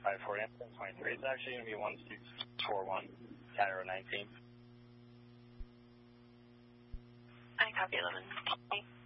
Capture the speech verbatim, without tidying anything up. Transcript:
five four, Amazon twenty-three. It's actually going to be one six four one, Cairo nineteen. I copy eleven.